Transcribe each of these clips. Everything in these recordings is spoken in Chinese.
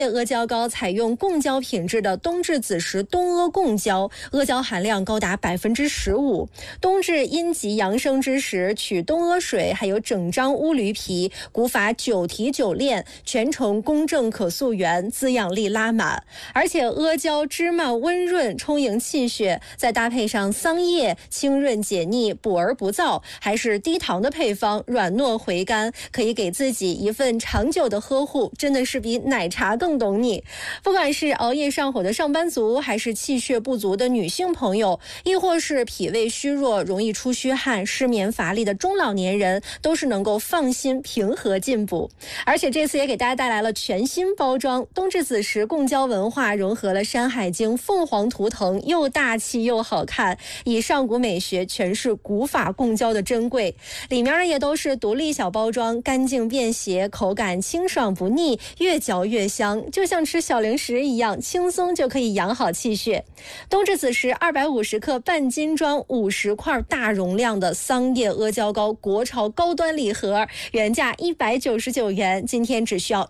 阿胶糕采用贡胶品质的冬至子时东阿贡胶，阿胶含量高达15%。冬至阴极阳生之时，取东阿水，还有整张乌驴皮，古法9提9炼，全程公正可溯源，滋养力拉满。而且阿胶芝麻温润，充盈气血，再搭配上桑叶，清润解腻，补而不燥，还是低糖的配方，软糯回甘，可以给自己一份长久的呵护，真的是比奶茶更懂你。不管是熬夜上火的上班族，还是气血不足的女性朋友，亦或是脾胃虚弱、容易出虚汗、失眠乏力的中老年人，都是能够放心平和进补。而且这次也给大家带来了全新包装，冬至子时贡胶文化融合了《山海经》凤凰图腾，又大气又好看，以上古美学诠释古法贡胶的珍贵。里面也都是独立小包装，干净便携，口感清爽不腻，越嚼越香，就像吃小零食一样，轻松就可以养好气血。冬至子时250克半斤装50块大容量的桑叶阿胶糕国潮高端礼盒，原价199元，今天只需要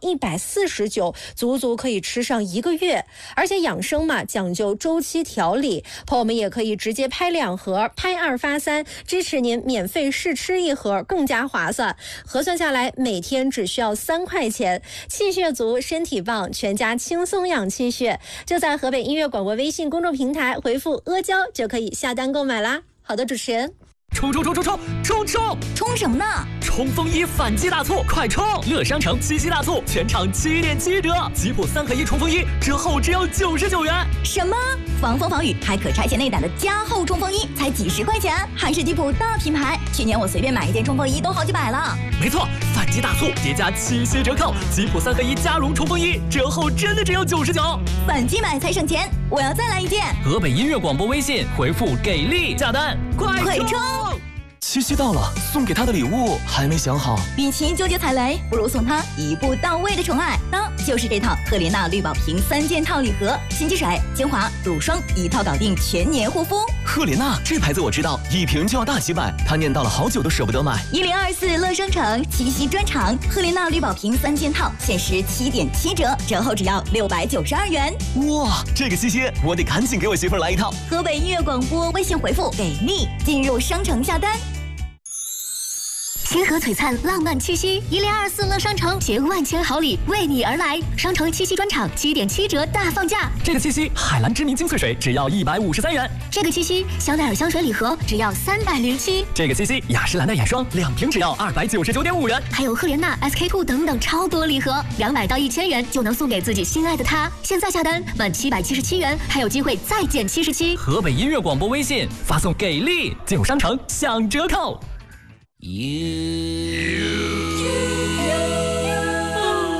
149，足足可以吃上1个月。而且养生嘛，讲究周期调理，朋友们也可以直接拍2盒，拍2发3，支持您免费试吃1盒，更加划算。核算下来，每天只需要3块钱，气血足，身体棒，全家轻松养气血。就在河北音乐广播微信公众平台回复阿胶就可以下单购买啦。好的，主持人。 冲什么呢？冲锋衣反击大促，快冲！乐商城7夕大促，全场7.7折，吉普3合1冲锋衣折后只要99元。 什么？防风防雨还可拆卸内胆的加厚冲锋衣才几十块钱，还是吉普大品牌。去年我随便买一件冲锋衣都好几百了。 没错，反击大促叠加7夕折扣，吉普3合1加绒冲锋衣折后真的只有99。 反击买才省钱，我要再来一件。 河北音乐广播微信回复给力下单，快冲！ 七夕到了，送给他的礼物还没想好。 与其纠结踩雷，不如送他一步到位的宠爱。当就是这套赫莲娜绿宝瓶3件套礼盒，洗洁水、精华、乳霜一套搞定，全年护肤。 赫莲娜这牌子我知道，1瓶就要大几百，他念叨了好久都舍不得买。 1024乐商城七夕专场，赫莲娜绿宝瓶3件套，限时7.7折，折后只要692元。 哇，这个七夕我得赶紧给我媳妇来一套。 河北音乐广播微信回复给力，进入商城下单。星河璀璨，浪漫七夕，1024乐商城携万千好礼为你而来。商城七夕专场7.7折大放价。 这个七夕，海蓝知名精粹水只要153元。 这个七夕，香奈儿香水礼盒只要307。 这个七夕，雅诗兰黛眼霜2瓶只要299.5元。 还有赫莲娜、SK2 等等超多礼盒，200到1000元就能送给自己心爱的他。现在下单满777元，还有机会再减77。 河北音乐广播微信发送给力，进入商城享折扣。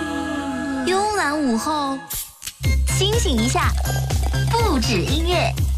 慵懒午后，清醒一下，不止音乐。